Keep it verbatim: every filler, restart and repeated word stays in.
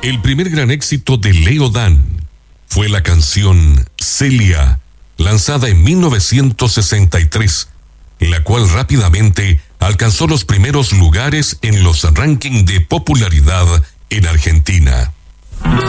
El primer gran éxito de Leo Dan fue la canción Celia, lanzada en mil novecientos sesenta y tres, la cual rápidamente alcanzó los primeros lugares en los rankings de popularidad en Argentina.